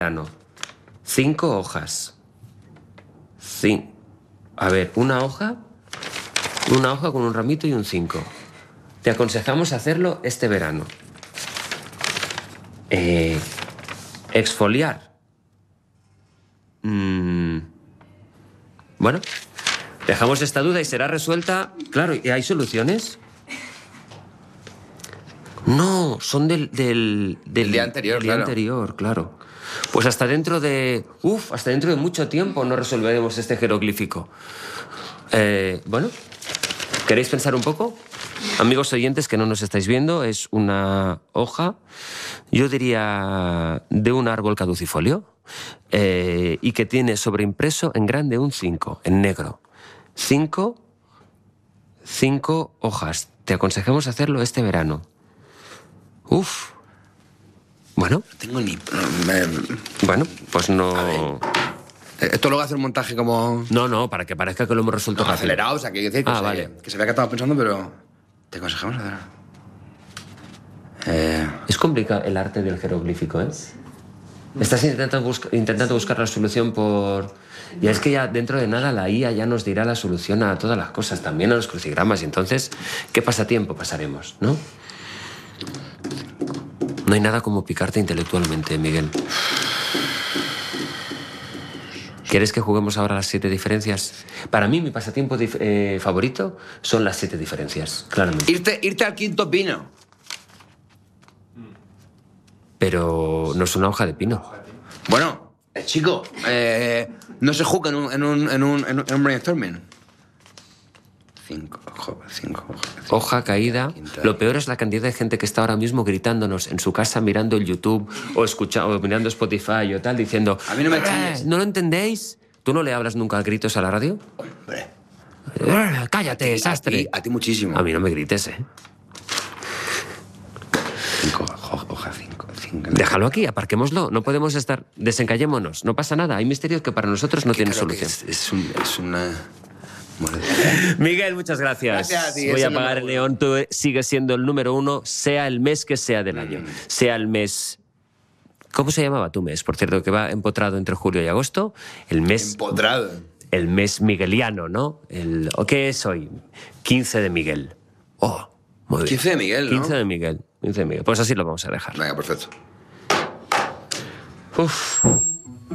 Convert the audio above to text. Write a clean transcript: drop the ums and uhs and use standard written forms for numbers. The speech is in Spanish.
verano. 5 hojas. A ver, una hoja con un ramito y un 5. Te aconsejamos hacerlo este verano. Exfoliar. Bueno, dejamos esta duda y será resuelta. Claro, ¿y hay soluciones? No, son del día anterior, del día claro. anterior, claro. Pues hasta dentro de mucho tiempo no resolveremos este jeroglífico. Bueno, ¿queréis pensar un poco? Amigos oyentes que no nos estáis viendo, es una hoja, yo diría, de un árbol caducifolio, y que tiene sobreimpreso en grande un 5, en negro. 5 hojas. Te aconsejamos hacerlo este verano. Uf. Bueno. No tengo ni... Bueno, pues no... Esto luego hace un montaje como... No, para que parezca que lo hemos resuelto rápido. acelerado, o sea, que hay que decir que, vale. Que se vea que estamos pensando, pero... Te aconsejamos hacer... Es complicado el arte del jeroglífico, ¿eh? Estás intentando buscar la solución por... Y es que ya dentro de nada la IA ya nos dirá la solución a todas las cosas, también a los crucigramas. Y entonces, ¿qué pasatiempo pasaremos, no? No hay nada como picarte intelectualmente, Miguel. ¿Quieres que juguemos ahora a las 7 diferencias? Para mí, mi pasatiempo favorito son las 7 diferencias, claramente. Irte al quinto pino. Pero no es una hoja de pino. Bueno, chico, no se juega en un brainstorming. 5 hojas. Hoja caída. Lo peor es la cantidad de gente que está ahora mismo gritándonos en su casa mirando el YouTube o mirando Spotify o tal, diciendo... A mí no me chilles. ¿No lo entendéis? ¿Tú no le hablas nunca a gritos a la radio? Hombre. ¡Cállate, sastre! A ti muchísimo. A mí no me grites, ¿eh? 5 hojas, 5. Déjalo aquí, aparquémoslo. No podemos estar... Desencallémonos. No pasa nada. Hay misterios que para nosotros no tienen solución. Es una... Miguel, muchas gracias. Gracias a ti, Voy es a el apagar el número neón. Tú sigues siendo el número 1, sea el mes que sea del año. Sea el mes... ¿Cómo se llamaba tu mes? Por cierto, que va empotrado entre julio y agosto. El mes... Empotrado. El mes migueliano, ¿no? ¿Qué es hoy? 15 de Miguel. Oh, muy bien. 15 de Miguel, ¿no? 15 de Miguel. Pues así lo vamos a dejar. Venga, perfecto. Uf.